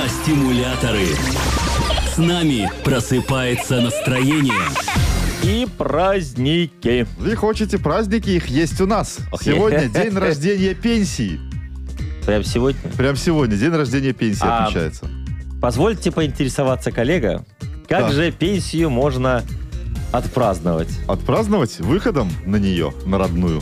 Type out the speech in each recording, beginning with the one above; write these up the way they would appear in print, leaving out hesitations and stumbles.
на стимуляторы. С нами просыпается настроение. И праздники. Вы хотите праздники, их есть у нас. Сегодня день рождения пенсии. Прям сегодня? Прям сегодня день рождения пенсии отмечается. Позвольте поинтересоваться, коллега, как же пенсию можно отпраздновать? Отпраздновать выходом на нее, на родную.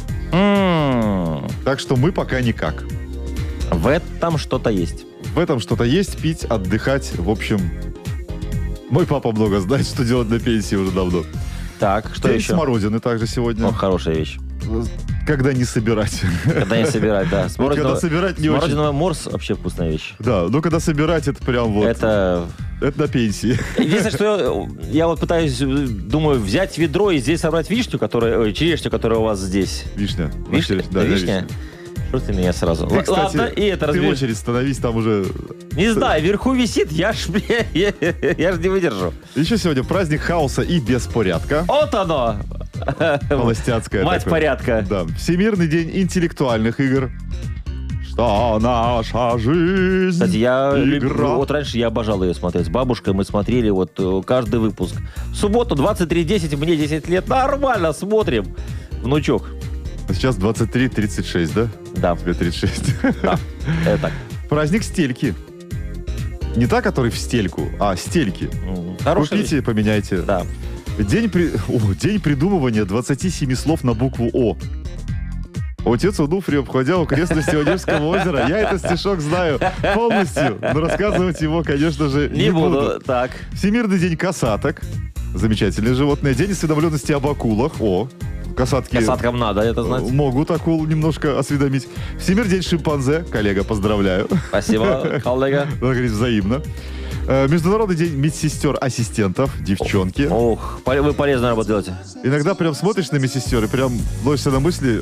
Так что мы пока никак. В этом что-то есть. В этом что-то есть, пить, отдыхать. В общем, мой папа много знает, что делать на пенсии уже давно. Так, что День еще? смородины также сегодня. О, хорошая вещь. Когда не собирать. Когда не собирать, да. Когда собирать не очень. Смородиновый морс вообще вкусная вещь. Да, но когда собирать, это прям вот... Это на пенсии. единственное, что я вот пытаюсь, думаю, взять ведро и здесь собрать вишню, черешню, которая у вас здесь. Вишня. Вишня? Да, вишня? Что ты меня сразу? Ты, кстати, Ладно, и это ты в очередь становись, там уже... Не знаю, вверху висит, я ж не выдержу. Еще сегодня праздник хаоса и беспорядка. Вот оно! Холостяцкое Мать такое. порядка. Да. Всемирный день интеллектуальных игр. Что наша жизнь? Кстати, я игра. вот раньше я обожал ее смотреть. С бабушкой мы смотрели вот каждый выпуск. В субботу 23:10, мне 10 лет. Нормально смотрим. Внучок. А сейчас 23:36, да? Да. Тебе 36. Да, это так. Праздник стельки. Не та, который в стельку, а стельки. Хорошая Купите, поменяйте. Да. День придумывания 27 слов на букву О. Отец Онуфрий, обходя окрестности Онежского озера. Я этот стишок знаю полностью, но рассказывать его, конечно же, не буду. Так. Всемирный день косаток. Замечательное животное. День осведомленности об акулах. О, косатки Касаткам надо это знать. могут акул немножко осведомить. Всемирный день шимпанзе. Коллега, поздравляю. Спасибо, коллега. Надо говорить взаимно. Международный день медсестер-ассистентов, девчонки. Ох, вы полезную работу делаете. Иногда прям смотришь на медсестер и прям ловишься на мысли,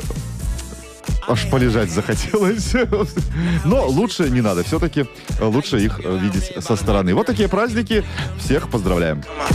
аж полежать захотелось. Но лучше не надо. Все-таки лучше их видеть со стороны. Вот такие праздники. Всех поздравляем.